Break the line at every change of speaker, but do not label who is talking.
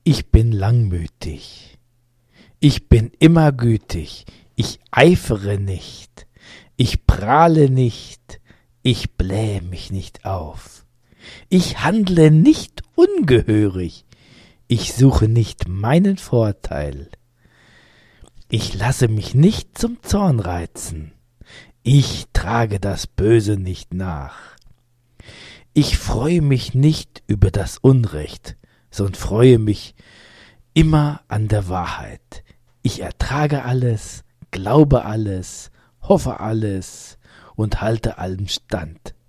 Ich bin langmütig, ich bin immer gütig, ich eifere nicht, ich prahle nicht, ich blähe mich nicht auf. Ich handle nicht ungehörig, ich suche nicht meinen Vorteil. Ich lasse mich nicht zum Zorn reizen, ich trage das Böse nicht nach. Ich freue mich nicht über das Unrecht, sondern freue mich immer an der Wahrheit. Ich ertrage alles, glaube alles, hoffe alles und halte allem stand.